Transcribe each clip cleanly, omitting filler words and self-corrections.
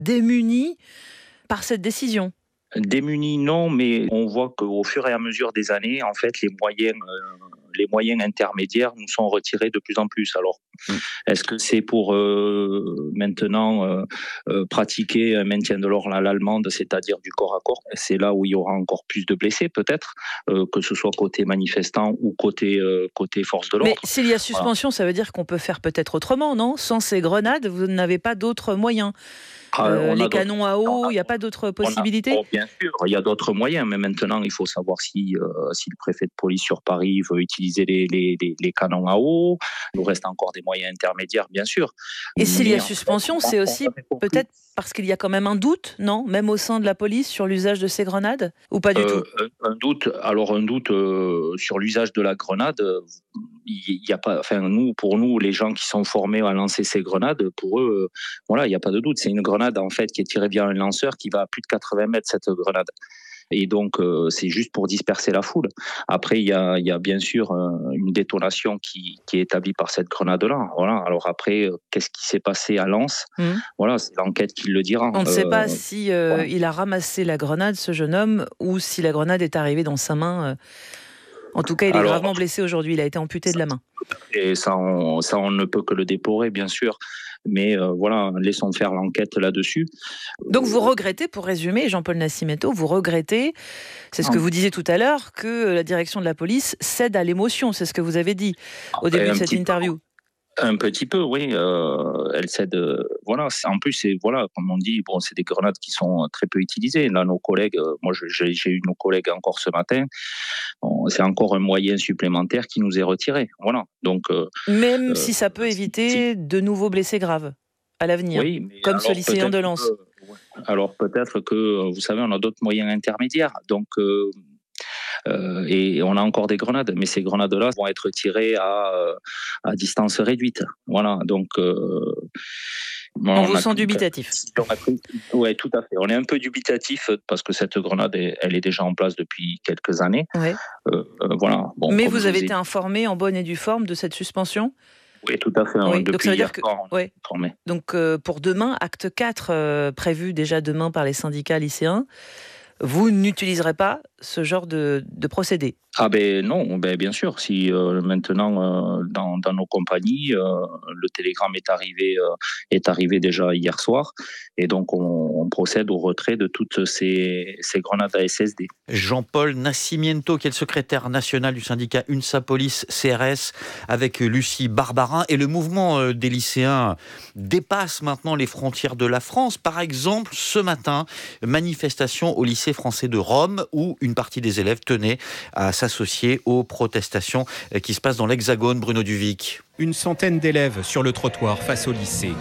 démunis par cette décision. Démunis, non, mais on voit qu'au fur et à mesure des années, en fait, les moyens intermédiaires nous sont retirés de plus en plus. Alors, est-ce que c'est pour maintenant pratiquer un maintien de l'ordre à l'allemande, c'est-à-dire du corps à corps? C'est là où il y aura encore plus de blessés, peut-être, que ce soit côté manifestants ou côté force de l'ordre. Mais s'il y a suspension, ça veut dire qu'on peut faire peut-être autrement, non? Sans ces grenades, vous n'avez pas d'autres moyens. Les canons à eau, il n'y a pas d'autres possibilités? Bien sûr, il y a d'autres moyens, mais maintenant, il faut savoir si le préfet de police sur Paris veut utiliser les canons à eau. Il nous reste encore des moyens intermédiaires, bien sûr. Et s'il y a suspension, c'est aussi peut-être parce qu'il y a quand même un doute, non? Même au sein de la police sur l'usage de ces grenades? Ou pas du tout? Un doute sur l'usage de la grenade, il y a pas, pour nous, les gens qui sont formés à lancer ces grenades, pour eux, il n'y a pas de doute. C'est une grenade, en fait, qui est tirée via un lanceur qui va à plus de 80 mètres, cette grenade. Et donc, c'est juste pour disperser la foule. Après, il y a bien sûr une détonation qui est établie par cette grenade-là. Voilà. Alors après, qu'est-ce qui s'est passé à Lens? Voilà, c'est l'enquête qui le dira. On ne sait pas si il a ramassé la grenade, ce jeune homme, ou si la grenade est arrivée dans sa main. En tout cas, il est gravement blessé aujourd'hui. Il a été amputé de la main. Et ça, on ne peut que le déplorer, bien sûr. Mais laissons faire l'enquête là-dessus. Donc vous regrettez, pour résumer, Jean-Paul Nascimento, vous regrettez, c'est ce que vous disiez tout à l'heure, que la direction de la police cède à l'émotion. C'est ce que vous avez dit au début de cette interview. Un petit peu, oui. Elle cède. En plus, comme on dit, c'est des grenades qui sont très peu utilisées. Là, nos collègues, moi, j'ai eu nos collègues encore ce matin. C'est encore un moyen supplémentaire qui nous est retiré. Voilà. Donc. Même si ça peut éviter de nouveaux blessés graves à l'avenir, oui, comme ce lycéen de Lens. Alors peut-être que, vous savez, on a d'autres moyens intermédiaires. Donc. Et on a encore des grenades, mais ces grenades-là vont être tirées à distance réduite. Voilà, donc... on vous sent dubitatif. Oui, tout à fait. On est un peu dubitatif parce que cette grenade, elle est déjà en place depuis quelques années. Ouais. Voilà. Bon, mais vous avez été informé en bonne et due forme de cette suspension ? Oui, tout à fait. Oui, depuis donc ça veut dire soir, on est informé. Donc pour demain, acte 4, prévu déjà demain par les syndicats lycéens, vous n'utiliserez pas ce genre de procédé? Ah non, bien sûr. Si maintenant dans nos compagnies, le télégramme est arrivé déjà hier soir, et donc on procède au retrait de toutes ces grenades à SSD. Jean-Paul Nascimento, qui est le secrétaire national du syndicat UNSA Police CRS, avec Lucie Barbarin. Et le mouvement des lycéens dépasse maintenant les frontières de la France. Par exemple, ce matin, manifestation au lycée français de Rome, où une partie des élèves tenait à s'associer aux protestations qui se passent dans l'Hexagone. Bruno Duvic. Une centaine d'élèves sur le trottoir face au lycée.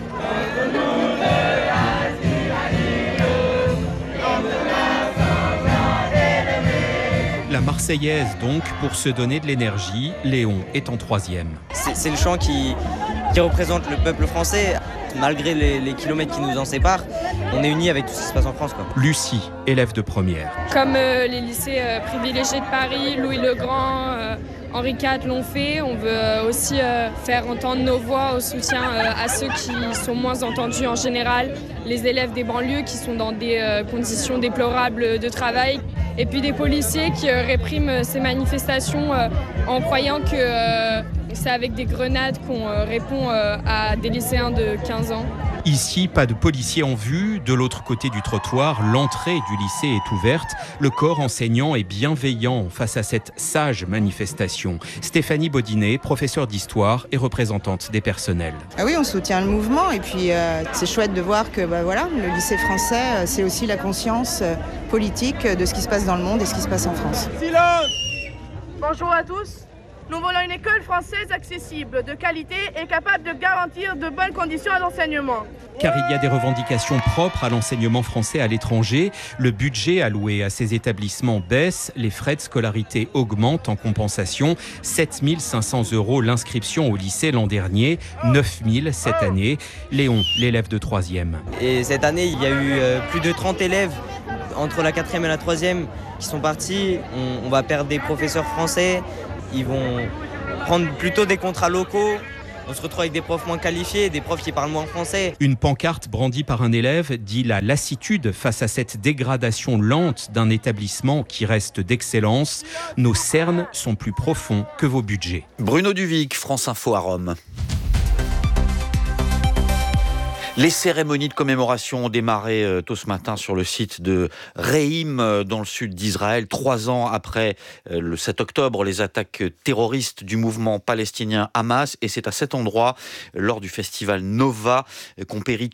La Marseillaise donc, pour se donner de l'énergie. Léon est en 3e. C'est le chant qui représente le peuple français. Malgré les kilomètres qui nous en séparent, on est unis avec tout ce qui se passe en France, quoi. Lucie, élève de première. Comme les lycées privilégiés de Paris, Louis-le-Grand, Henri IV l'ont fait, on veut aussi faire entendre nos voix au soutien à ceux qui sont moins entendus en général, les élèves des banlieues qui sont dans des conditions déplorables de travail, et puis des policiers qui répriment ces manifestations en croyant que c'est avec des grenades qu'on répond à des lycéens de 15 ans. Ici, pas de policiers en vue. De l'autre côté du trottoir, l'entrée du lycée est ouverte. Le corps enseignant est bienveillant face à cette sage manifestation. Stéphanie Baudinet, professeure d'histoire et représentante des personnels. Ah oui, on soutient le mouvement et puis c'est chouette de voir que le lycée français, c'est aussi la conscience politique de ce qui se passe dans le monde et ce qui se passe en France. Silence ! Bonjour à tous. Nous voulons une école française accessible, de qualité et capable de garantir de bonnes conditions à l'enseignement. Car il y a des revendications propres à l'enseignement français à l'étranger. Le budget alloué à ces établissements baisse. Les frais de scolarité augmentent en compensation. 7 500 € l'inscription au lycée l'an dernier, 9 000 cette année. Léon, l'élève de 3e. Et cette année, il y a eu plus de 30 élèves entre la 4e et la 3e qui sont partis. On va perdre des professeurs français. Ils vont prendre plutôt des contrats locaux. On se retrouve avec des profs moins qualifiés, des profs qui parlent moins français. Une pancarte brandie par un élève dit la lassitude face à cette dégradation lente d'un établissement qui reste d'excellence. Nos cernes sont plus profonds que vos budgets. Bruno Duvic, France Info à Rome. Les cérémonies de commémoration ont démarré tôt ce matin sur le site de Reim, dans le sud d'Israël, 3 ans après le 7 octobre, les attaques terroristes du mouvement palestinien Hamas. Et c'est à cet endroit, lors du festival Nova, qu'ont péri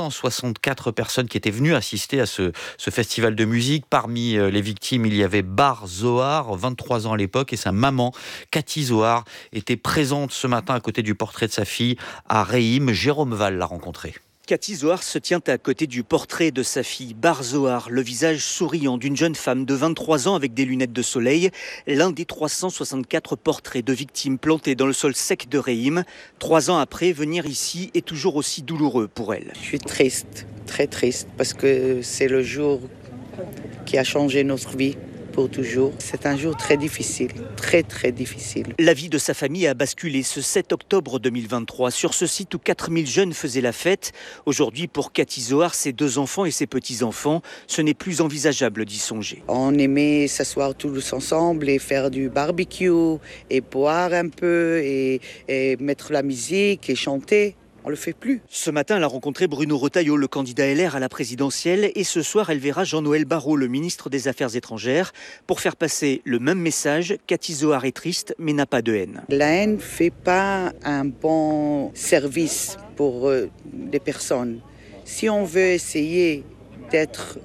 364 personnes qui étaient venues assister à ce festival de musique. Parmi les victimes, il y avait Bar Zohar, 23 ans à l'époque, et sa maman, Cathy Zohar, était présente ce matin à côté du portrait de sa fille à Reim. Jérôme Val l'a rencontrée. Cathy Zohar se tient à côté du portrait de sa fille Bar Zohar, le visage souriant d'une jeune femme de 23 ans avec des lunettes de soleil, l'un des 364 portraits de victimes plantés dans le sol sec de Reim. 3 ans après, venir ici est toujours aussi douloureux pour elle. Je suis triste, très triste, parce que c'est le jour qui a changé notre vie. Pour toujours. C'est un jour très difficile, très très difficile. La vie de sa famille a basculé ce 7 octobre 2023 sur ce site où 4000 jeunes faisaient la fête. Aujourd'hui, pour Cathy Zohar, ses 2 enfants et ses petits-enfants, ce n'est plus envisageable d'y songer. On aimait s'asseoir tous ensemble et faire du barbecue et boire un peu et mettre la musique et chanter. On le fait plus. Ce matin, elle a rencontré Bruno Retailleau, le candidat LR à la présidentielle, et ce soir, elle verra Jean-Noël Barrot, le ministre des Affaires étrangères, pour faire passer le même message. Cathy Zohar est triste, mais n'a pas de haine. La haine ne fait pas un bon service pour les personnes. Si on veut essayer d'être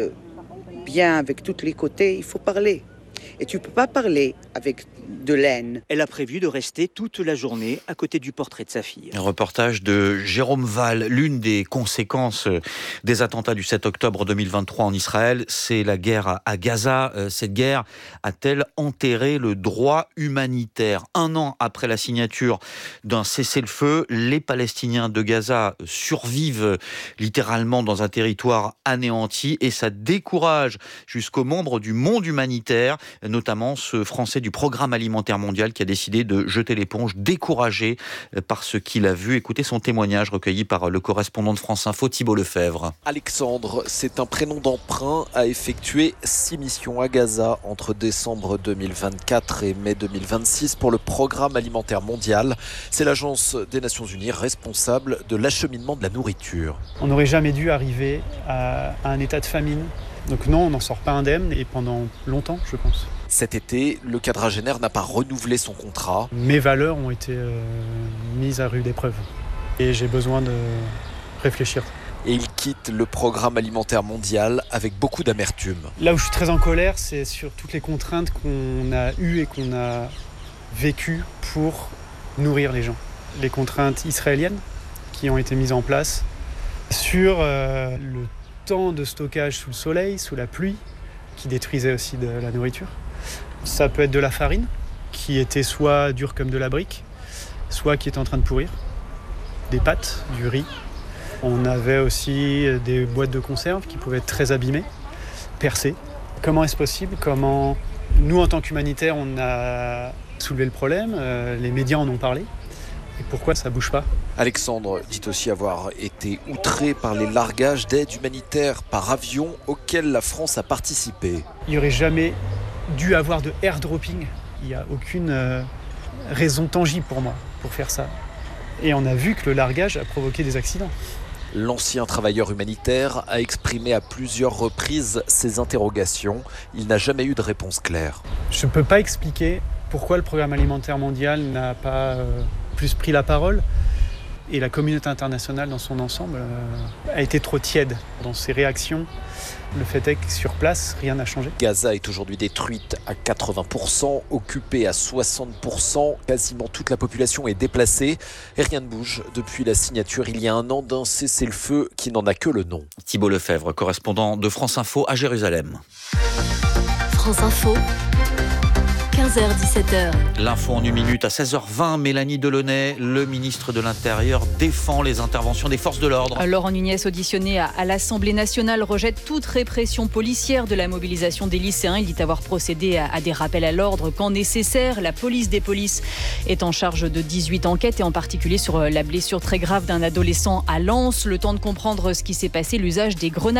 bien avec tous les côtés, il faut parler. Et tu ne peux pas parler avec de l'aine. Elle a prévu de rester toute la journée à côté du portrait de sa fille. Un reportage de Jérôme Val. L'une des conséquences des attentats du 7 octobre 2023 en Israël, c'est la guerre à Gaza. Cette guerre a-t-elle enterré le droit humanitaire ? 1 an après la signature d'un cessez-le-feu, les Palestiniens de Gaza survivent littéralement dans un territoire anéanti et ça décourage jusqu'aux membres du monde humanitaire, notamment ce Français du Programme alimentaire mondial qui a décidé de jeter l'éponge, découragé par ce qu'il a vu. Écoutez son témoignage recueilli par le correspondant de France Info, Thibault Lefebvre. Alexandre, c'est un prénom d'emprunt, a effectué 6 missions à Gaza entre décembre 2024 et mai 2026 pour le Programme alimentaire mondial. C'est l'agence des Nations Unies responsable de l'acheminement de la nourriture. On n'aurait jamais dû arriver à un état de famine. Donc non, on n'en sort pas indemne et pendant longtemps, je pense. Cet été, le quadragénaire n'a pas renouvelé son contrat. Mes valeurs ont été mises à rude épreuve et j'ai besoin de réfléchir. Et il quitte le Programme alimentaire mondial avec beaucoup d'amertume. Là où je suis très en colère, c'est sur toutes les contraintes qu'on a eues et qu'on a vécues pour nourrir les gens. Les contraintes israéliennes qui ont été mises en place sur le temps de stockage sous le soleil, sous la pluie, qui détruisait aussi de la nourriture. Ça peut être de la farine, qui était soit dure comme de la brique, soit qui était en train de pourrir. Des pâtes, du riz. On avait aussi des boîtes de conserve qui pouvaient être très abîmées, percées. Comment est-ce possible ? Comment nous, en tant qu'humanitaires, on a soulevé le problème, les médias en ont parlé. Et pourquoi ça ne bouge pas ? Alexandre dit aussi avoir été outré par les largages d'aide humanitaire par avion auxquels la France a participé. Il n'y aurait jamais dû avoir de airdropping. Il n'y a aucune raison tangible pour moi pour faire ça. Et on a vu que le largage a provoqué des accidents. L'ancien travailleur humanitaire a exprimé à plusieurs reprises ses interrogations. Il n'a jamais eu de réponse claire. Je ne peux pas expliquer pourquoi le Programme alimentaire mondial n'a pas plus pris la parole. Et la communauté internationale dans son ensemble a été trop tiède dans ses réactions. Le fait est que sur place, rien n'a changé. Gaza est aujourd'hui détruite à 80%, occupée à 60%. Quasiment toute la population est déplacée. Et rien ne bouge depuis la signature il y a 1 an d'un cessez-le-feu qui n'en a que le nom. Thibault Lefebvre, correspondant de France Info à Jérusalem. France Info, 15h-17h. L'info en une minute à 16h20. Mélanie Delaunay, le ministre de l'Intérieur, défend les interventions des forces de l'ordre. Laurent Nunez, auditionné à l'Assemblée nationale, rejette toute répression policière de la mobilisation des lycéens. Il dit avoir procédé à des rappels à l'ordre quand nécessaire. La police des polices est en charge de 18 enquêtes et en particulier sur la blessure très grave d'un adolescent à Lens. Le temps de comprendre ce qui s'est passé, l'usage des grenades